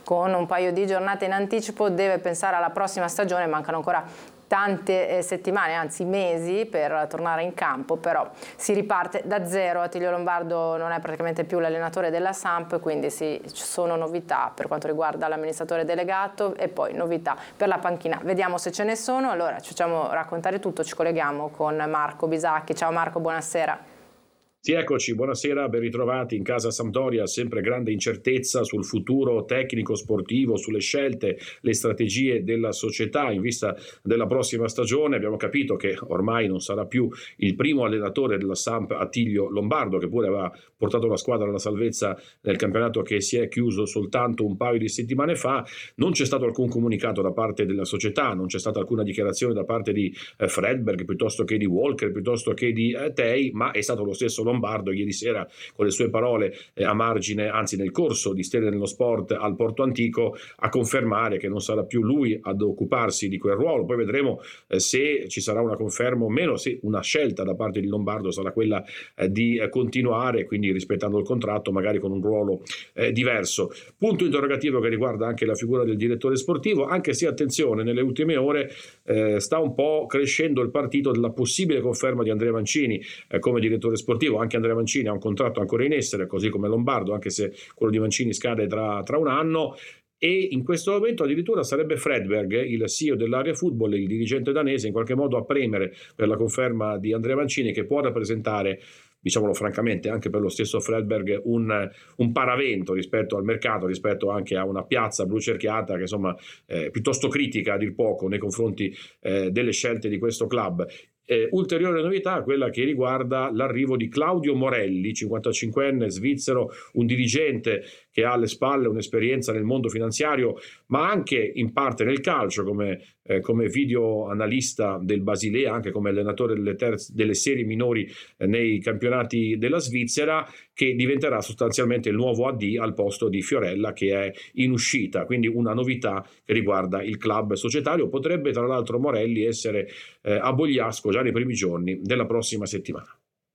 con un paio di giornate in anticipo deve pensare alla prossima stagione, mancano ancora tante settimane, anzi mesi per tornare in campo, però si riparte da zero. Attilio Lombardo non è praticamente più l'allenatore della Samp, quindi ci sono novità per quanto riguarda l'amministratore delegato e poi novità per la panchina. Vediamo se ce ne sono. Allora ci facciamo raccontare tutto, ci colleghiamo con Marco Bisacchi. Ciao Marco, buonasera. Sì, eccoci, buonasera, ben ritrovati in casa Sampdoria, sempre grande incertezza sul futuro tecnico sportivo, sulle scelte, le strategie della società in vista della prossima stagione. Abbiamo capito che ormai non sarà più il primo allenatore della Samp Attilio Lombardo, che pure aveva portato la squadra alla salvezza nel campionato che si è chiuso soltanto un paio di settimane fa. Non c'è stato alcun comunicato da parte della società, non c'è stata alcuna dichiarazione da parte di Fredberg, piuttosto che di Walker, piuttosto che di Tei, ma è stato lo stesso Lombardo ieri sera con le sue parole a margine, anzi nel corso di Stelle nello Sport al Porto Antico, a confermare che non sarà più lui ad occuparsi di quel ruolo. Poi vedremo se ci sarà una conferma o meno, se una scelta da parte di Lombardo sarà quella di continuare, quindi rispettando il contratto, magari con un ruolo diverso. Punto interrogativo che riguarda anche la figura del direttore sportivo, anche se, attenzione, nelle ultime ore sta un po' crescendo il partito della possibile conferma di Andrea Mancini come direttore sportivo. Anche Andrea Mancini ha un contratto ancora in essere, così come Lombardo, anche se quello di Mancini scade tra un anno. E in questo momento addirittura sarebbe Fredberg, il CEO dell'Area Football, il dirigente danese, in qualche modo a premere per la conferma di Andrea Mancini, che può rappresentare, diciamolo francamente, anche per lo stesso Fredberg un paravento rispetto al mercato, rispetto anche a una piazza blucerchiata che insomma piuttosto critica a dir poco nei confronti delle scelte di questo club. Ulteriore novità, quella che riguarda l'arrivo di Claudio Morelli, 55enne svizzero, un dirigente che ha alle spalle un'esperienza nel mondo finanziario, ma anche in parte nel calcio, come video analista del Basilea, anche come allenatore delle serie minori nei campionati della Svizzera, che diventerà sostanzialmente il nuovo AD al posto di Fiorella, che è in uscita. Quindi una novità che riguarda il club societario. Potrebbe tra l'altro Morelli essere a Bogliasco già nei primi giorni della prossima settimana.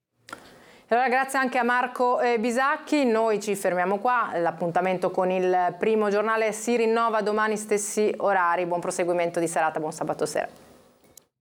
Allora, grazie anche a Marco Bisacchi. Noi ci fermiamo qua. L'appuntamento con il Primo Giornale si rinnova domani stessi orari. Buon proseguimento di serata, buon sabato sera.